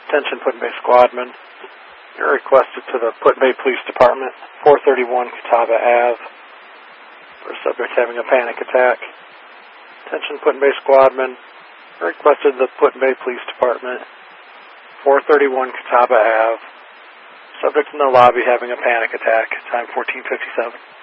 Attention Put-in-Bay Squadman. You're requested to the Put-in-Bay Police Department, 431 Catawba Ave, for a subject having a panic attack. Attention Put-in-Bay Squadman. You're requested to the Put-in-Bay Police Department, 431 Catawba Ave. Subject in the lobby having a panic attack. Time 14:57.